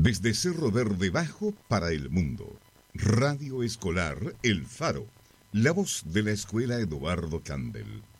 Desde Cerro Verde Bajo para el mundo. Radio Escolar El Faro. La voz de la Escuela Eduardo Candel.